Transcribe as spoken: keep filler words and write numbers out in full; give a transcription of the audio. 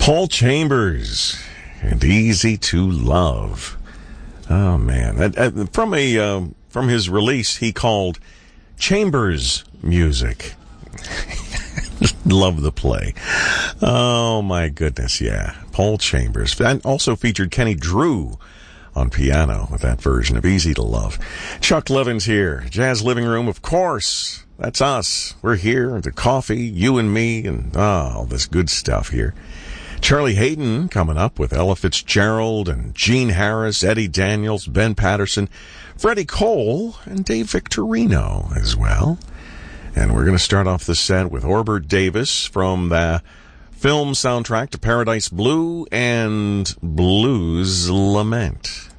Paul Chambers and Easy to Love. Oh, man. From a uh, from his release, he called Chambers Music. Love the play. Oh, my goodness, yeah. Paul Chambers. And also featured Kenny Drew on piano with that version of Easy to Love. Chuck Levin's here. Jazz Living Room, of course. That's us. We're here. The coffee, you and me, and oh, all this good stuff here. Charlie Hayden coming up with Ella Fitzgerald and Gene Harris, Eddie Daniels, Ben Patterson, Freddie Cole, and Dave Victorino as well. And we're going to start off the set with Orbert Davis from the film soundtrack to Paradise Blue and Blues Lament.